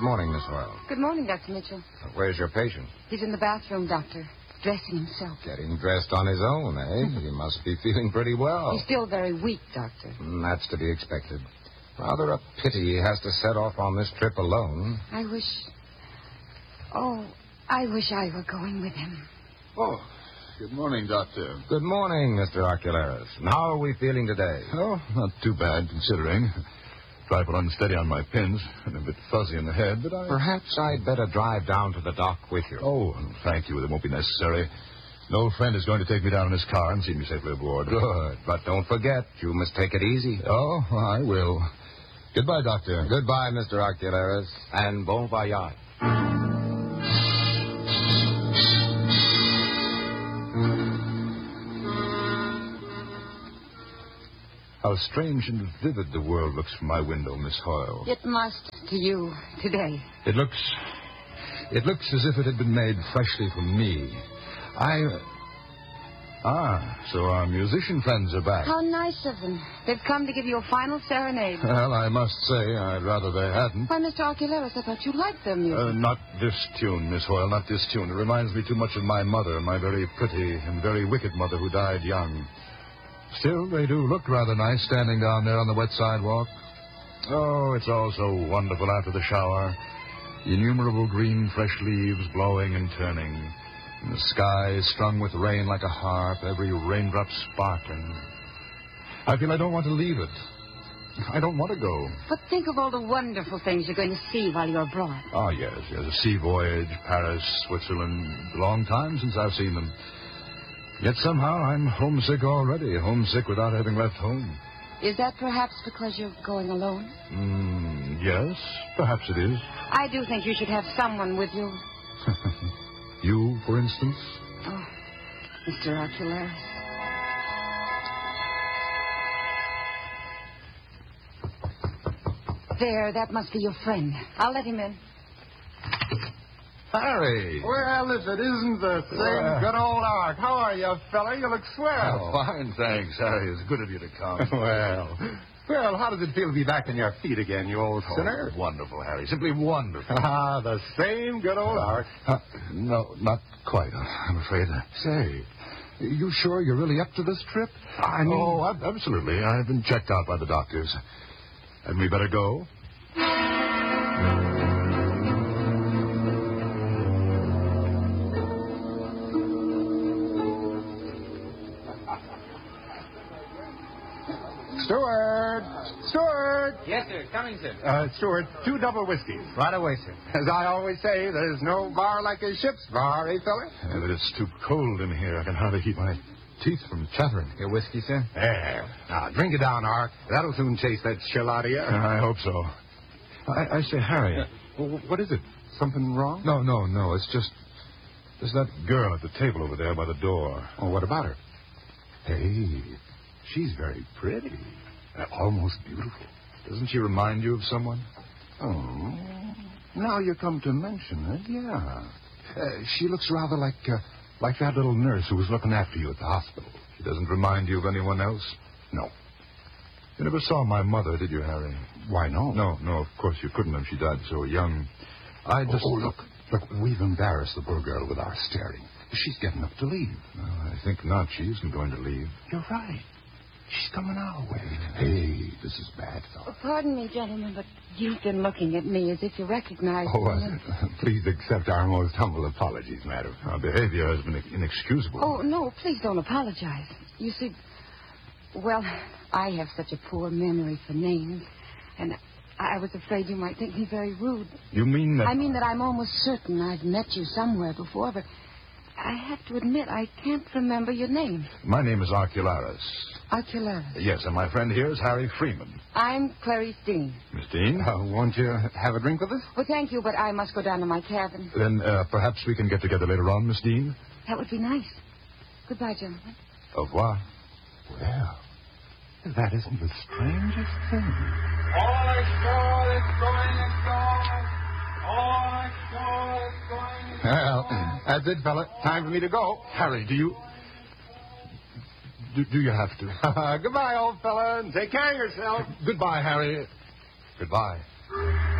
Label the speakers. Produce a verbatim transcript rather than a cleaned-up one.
Speaker 1: morning, Miss Hoyle.
Speaker 2: Good morning, Doctor Mitchell.
Speaker 1: Where's your patient?
Speaker 2: He's in the bathroom, Doctor, dressing himself.
Speaker 1: Getting dressed on his own, eh? He must be feeling pretty well.
Speaker 2: He's still very weak, Doctor.
Speaker 1: Mm, that's to be expected. Rather a pity he has to set off on this trip alone.
Speaker 2: I wish... Oh, I wish I were going with him.
Speaker 3: Oh, good morning, Doctor.
Speaker 1: Good morning, Mister Ocularis. And how are we feeling today?
Speaker 3: Oh, not too bad, considering. Trifle unsteady on my pins and a bit fuzzy in the head, but I...
Speaker 1: Perhaps I'd better drive down to the dock with you.
Speaker 3: Oh, thank you. It won't be necessary. An old friend is going to take me down in his car and see me safely aboard.
Speaker 1: Good. But don't forget, you must take it easy.
Speaker 3: Oh, I will. Goodbye, Doctor.
Speaker 1: Goodbye, Mister Ocularis. And bon voyage.
Speaker 3: How strange and vivid the world looks from my window, Miss Hoyle.
Speaker 2: It must to you today.
Speaker 3: It looks... It looks as if it had been made freshly for me. I... Ah, so our musician friends are back.
Speaker 2: How nice of them. They've come to give you a final serenade.
Speaker 3: Well, I must say, I'd rather they hadn't.
Speaker 2: Why, Mister Ocularis, I thought you liked their music.
Speaker 3: Uh, not this tune, Miss Hoyle, not this tune. It reminds me too much of my mother, my very pretty and very wicked mother who died young. Still, they do look rather nice standing down there on the wet sidewalk. Oh, it's all so wonderful after the shower. Innumerable green fresh leaves blowing and turning. And the sky strung with rain like a harp, every raindrop sparkling. I feel I don't want to leave it. I don't want to go.
Speaker 2: But think of all the wonderful things you're going to see while you're abroad.
Speaker 3: Oh, yes, yes. A sea voyage, Paris, Switzerland. A long time since I've seen them. Yet somehow I'm homesick already, homesick without having left home.
Speaker 2: Is that perhaps because you're going alone?
Speaker 3: Mm, yes, perhaps it is.
Speaker 2: I do think you should have someone with you.
Speaker 3: You, for instance?
Speaker 2: Oh, Mister Ocularis. There, that must be your friend. I'll let him in.
Speaker 3: Harry.
Speaker 4: Well, if it isn't the same
Speaker 3: Well.
Speaker 4: good old Art. How are you, fella? You look swell.
Speaker 3: Oh, fine, thanks, Harry. It's good of you to come.
Speaker 4: well, well, how does it feel to be back on your feet again, you old sinner?
Speaker 3: Oh, wonderful, Harry. Simply wonderful.
Speaker 4: Ah, the same good old Art.
Speaker 3: Uh, no, not quite, I'm afraid. Say, you sure you're really up to this trip?
Speaker 4: I mean...
Speaker 3: Oh, ab- absolutely. I've been checked out by the doctors. Hadn't we better go?
Speaker 4: Steward! Steward!
Speaker 1: Yes, sir. Coming, sir.
Speaker 4: Uh, Steward, two double whiskeys.
Speaker 1: Right away, sir.
Speaker 4: As I always say, there's no bar like a ship's bar, eh, fella?
Speaker 3: Yeah, but it's too cold in here. I can hardly keep my teeth from chattering.
Speaker 1: Your whiskey, sir?
Speaker 4: There. Now, drink it down, Art. That'll soon chase that chill out of you.
Speaker 3: I hope so. I, I say, Harry.
Speaker 4: Well, what is it? Something wrong?
Speaker 3: No, no, no. It's just... There's that girl at the table over there by the door.
Speaker 4: Oh, what about her? Hey, she's very pretty. Uh, almost beautiful.
Speaker 3: Doesn't she remind you of someone?
Speaker 4: Oh, now you come to mention it, yeah. Uh, she looks rather like uh, like that little nurse who was looking after you at the hospital.
Speaker 3: She doesn't remind you of anyone else?
Speaker 4: No.
Speaker 3: You never saw my mother, did you, Harry?
Speaker 4: Why, no.
Speaker 3: No, no, of course you couldn't have. She died so young. I just...
Speaker 4: Oh, oh, look. Look, we've embarrassed the poor girl with our staring. She's getting up to leave.
Speaker 3: No, I think not. She isn't going to leave.
Speaker 4: You're right. She's coming our way. Hey, this is bad, fella.
Speaker 2: Pardon me, gentlemen, but you've been looking at me as if you recognized
Speaker 4: Oh,
Speaker 2: me.
Speaker 4: uh, please accept our most humble apologies, madam.
Speaker 3: Our behavior has been inexcusable.
Speaker 2: Oh, no, please don't apologize. You see, well, I have such a poor memory for names, and I was afraid you might think me very rude.
Speaker 3: You mean that...
Speaker 2: I mean that I'm almost certain I've met you somewhere before, but I have to admit I can't remember your name.
Speaker 3: My name is Ocularis.
Speaker 2: Ocularis.
Speaker 3: Yes, and my friend here is Harry Freeman.
Speaker 2: I'm Clarice Dean.
Speaker 3: Miss Dean?
Speaker 4: Uh, won't you have a drink with us?
Speaker 2: Well, thank you, but I must go down to my cabin.
Speaker 3: Then uh, perhaps we can get together later on, Miss Dean?
Speaker 2: That would be nice. Goodbye, gentlemen.
Speaker 3: Au revoir.
Speaker 4: Well, that isn't the strangest thing.
Speaker 5: All ashore is going ashore. All ashore is going ashore.
Speaker 4: Well, that's it, fella. Time for me to go.
Speaker 3: Harry, do you... Do, do you have to?
Speaker 4: Goodbye, old fella, and take care of yourself.
Speaker 3: Goodbye, Harry. Goodbye.